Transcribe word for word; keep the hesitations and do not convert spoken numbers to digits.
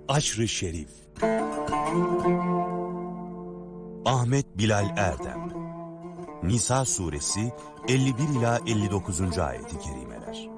Aşr-ı Şerif. Ahmet Bilal Erdem. Nisa suresi elli bir ila elli dokuzuncu ayeti kerimeler.